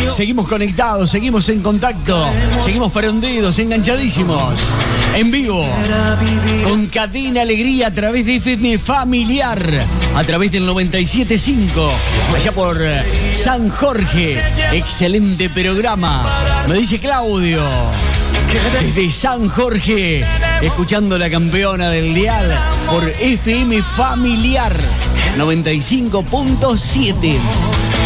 Seguimos conectados, seguimos en contacto, seguimos prendidos, enganchadísimos. En vivo, con Cadena Alegría a través de FM Familiar, a través del 97.5, allá por San Jorge. Excelente programa, me dice Claudio. Desde San Jorge, escuchando la campeona del dial por FM Familiar 95.7.